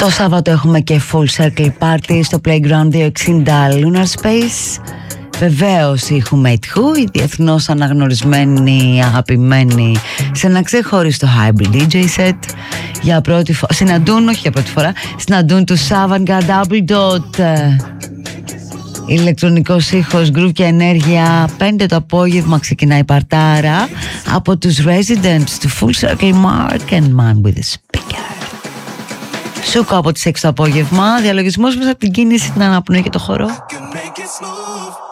Το Σάββατο έχουμε και Full Circle Party στο Playground 260 Lunar Space. Βεβαίως η Who Made Who, η διεθνώς αναγνωρισμένη, αγαπημένη, σε ένα ξεχωριστό hybrid DJ set. Για πρώτη φορά, συναντούν, όχι για πρώτη φορά, συναντούν τους Avantgarde Double Dot. Ηλεκτρονικός ήχος, groove και ενέργεια. 5 το απόγευμα ξεκινάει η παρτάρα από τους residents του Full Circle, Mark and Man with a Speaker. Σούκο από τις 6 το απόγευμα. Διαλογισμός μέσα από την κίνηση, την αναπνοή και το χορό.